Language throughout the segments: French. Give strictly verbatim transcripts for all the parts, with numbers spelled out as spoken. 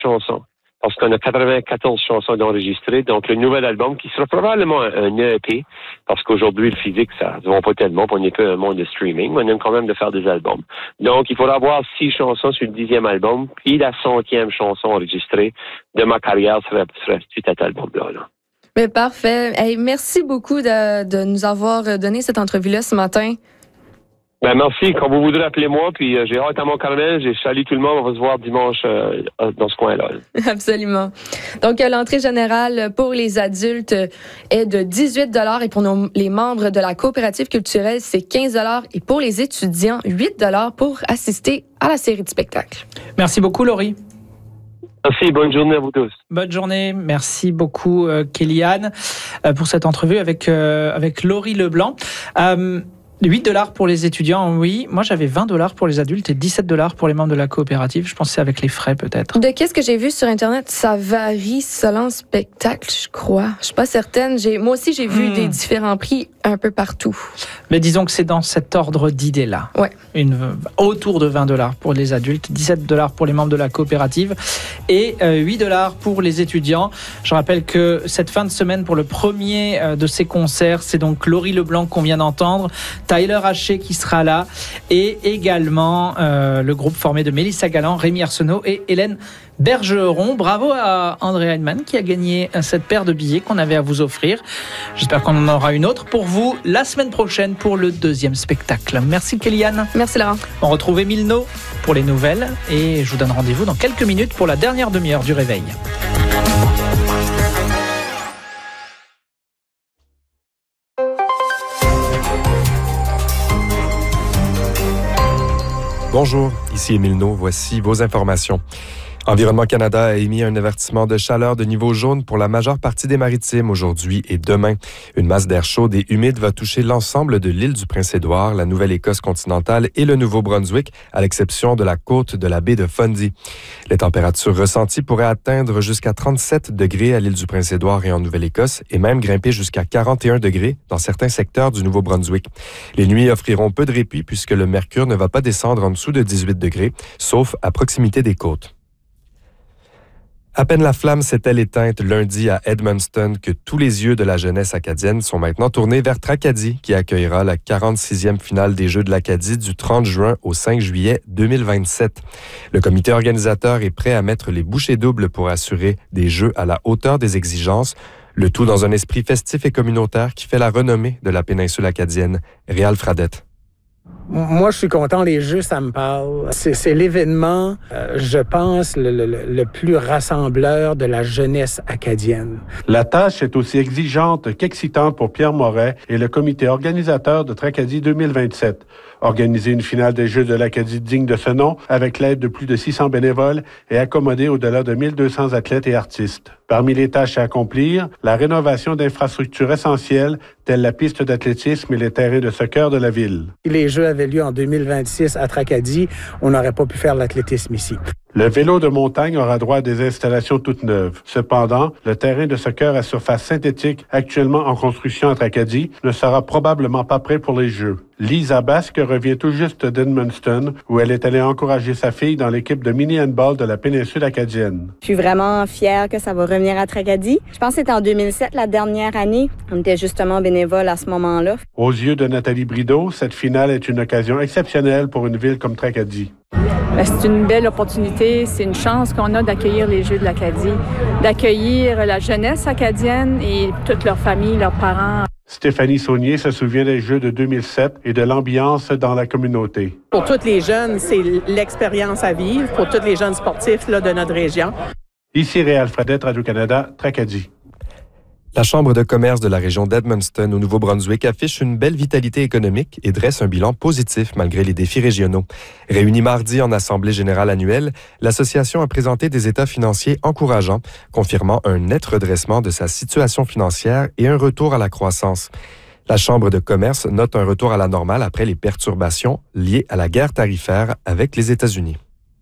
chansons. Parce qu'on a quatre-vingt-quatorze chansons enregistrées. Donc, le nouvel album, qui sera probablement un, un E P, parce qu'aujourd'hui, le physique, ça ne va pas tellement, on n'est plus un monde de streaming, mais on aime quand même de faire des albums. Donc, il faudra avoir six chansons sur le dixième album, puis la centième chanson enregistrée de ma carrière serait, serait suite à cet album-là. Là. Mais parfait. Hey, merci beaucoup de, de nous avoir donné cette entrevue-là ce matin. Ben merci. Quand vous voudrez, appelez-moi. Puis euh, j'ai hâte à mon caramel. J'ai salué tout le monde. On va se voir dimanche euh, dans ce coin-là. Absolument. Donc, l'entrée générale pour les adultes est de dix-huit dollars et pour nos, les membres de la coopérative culturelle, c'est quinze dollars et pour les étudiants, huit dollars pour assister à la série de spectacles. Merci beaucoup, Laurie. Merci. Bonne journée à vous tous. Bonne journée. Merci beaucoup, euh, Kellyanne, euh, pour cette entrevue avec, euh, avec Laurie Leblanc. Euh, huit dollars pour les étudiants, oui. Moi, j'avais vingt dollars pour les adultes et dix-sept dollars pour les membres de la coopérative. Je pense que c'est avec les frais, peut-être. De qu'est-ce que j'ai vu sur Internet, ça varie selon le spectacle, je crois. Je suis pas certaine. J'ai, moi aussi, j'ai vu hmm. des différents prix un peu partout. Mais disons que c'est dans cet ordre d'idées-là. Ouais. Une, autour de vingt dollars pour les adultes, dix-sept dollars pour les membres de la coopérative et euh, huit dollars pour les étudiants. Je rappelle que cette fin de semaine, pour le premier euh, de ces concerts, c'est donc Laurie Leblanc qu'on vient d'entendre, Tyler Haché qui sera là et également euh, le groupe formé de Mélissa Galland, Rémi Arsenault et Hélène Bergeron. Bravo à André Heinemann qui a gagné cette paire de billets qu'on avait à vous offrir. J'espère qu'on en aura une autre pour vous la semaine prochaine pour le deuxième spectacle. Merci Kellyanne. Merci Laurent. On retrouve Émile No pour les nouvelles et je vous donne rendez-vous dans quelques minutes pour la dernière demi-heure du réveil. Bonjour, ici Émile No, voici vos informations. Environnement Canada a émis un avertissement de chaleur de niveau jaune pour la majeure partie des maritimes aujourd'hui et demain. Une masse d'air chaude et humide va toucher l'ensemble de l'île du Prince-Édouard, la Nouvelle-Écosse continentale et le Nouveau-Brunswick, à l'exception de la côte de la baie de Fundy. Les températures ressenties pourraient atteindre jusqu'à trente-sept degrés à l'île du Prince-Édouard et en Nouvelle-Écosse et même grimper jusqu'à quarante et un degrés dans certains secteurs du Nouveau-Brunswick. Les nuits offriront peu de répit puisque le mercure ne va pas descendre en dessous de dix-huit degrés, sauf à proximité des côtes. À peine la flamme s'est-elle éteinte lundi à Edmundston que tous les yeux de la jeunesse acadienne sont maintenant tournés vers Tracadie, qui accueillera la quarante-sixième finale des Jeux de l'Acadie du trente juin au cinq juillet deux mille vingt-sept. Le comité organisateur est prêt à mettre les bouchées doubles pour assurer des Jeux à la hauteur des exigences, le tout dans un esprit festif et communautaire qui fait la renommée de la péninsule acadienne. Réal Fradette. Moi, je suis content, les Jeux, ça me parle. C'est, c'est l'événement, euh, je pense, le, le, le plus rassembleur de la jeunesse acadienne. La tâche est aussi exigeante qu'excitante pour Pierre Moret et le comité organisateur de Tracadie deux mille vingt-sept. Organiser une finale des Jeux de l'Acadie digne de ce nom, avec l'aide de plus de six cents bénévoles et accommoder au-delà de mille deux cents athlètes et artistes. Parmi les tâches à accomplir, la rénovation d'infrastructures essentielles, telles la piste d'athlétisme et les terrains de soccer de la ville. Si les Jeux avaient lieu en deux mille vingt-six à Tracadie, on n'aurait pas pu faire l'athlétisme ici. Le vélo de montagne aura droit à des installations toutes neuves. Cependant, le terrain de soccer à surface synthétique, actuellement en construction à Tracadie, ne sera probablement pas prêt pour les Jeux. Lisa Basque revient tout juste d'Edmundston, où elle est allée encourager sa fille dans l'équipe de mini-handball de la péninsule acadienne. Je suis vraiment fière que ça va revenir à Tracadie. Je pense que c'était en deux mille sept, la dernière année. On était justement bénévoles à ce moment-là. Aux yeux de Nathalie Brideau, cette finale est une occasion exceptionnelle pour une ville comme Tracadie. Bien, c'est une belle opportunité, c'est une chance qu'on a d'accueillir les Jeux de l'Acadie, d'accueillir la jeunesse acadienne et toute leur famille, leurs parents. Stéphanie Saunier se souvient des Jeux de deux mille sept et de l'ambiance dans la communauté. Pour tous les jeunes, c'est l'expérience à vivre, pour tous les jeunes sportifs là, de notre région. Ici Réal Fradette, Radio-Canada, Tracadie. La Chambre de commerce de la région d'Edmundston au Nouveau-Brunswick affiche une belle vitalité économique et dresse un bilan positif malgré les défis régionaux. Réunie mardi en Assemblée générale annuelle, l'association a présenté des états financiers encourageants, confirmant un net redressement de sa situation financière et un retour à la croissance. La Chambre de commerce note un retour à la normale après les perturbations liées à la guerre tarifaire avec les États-Unis.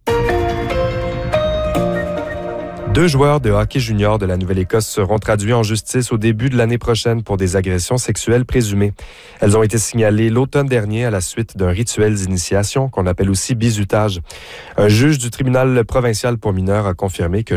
Deux joueurs de hockey junior de la Nouvelle-Écosse seront traduits en justice au début de l'année prochaine pour des agressions sexuelles présumées. Elles ont été signalées l'automne dernier à la suite d'un rituel d'initiation qu'on appelle aussi bizutage. Un juge du tribunal provincial pour mineurs a confirmé que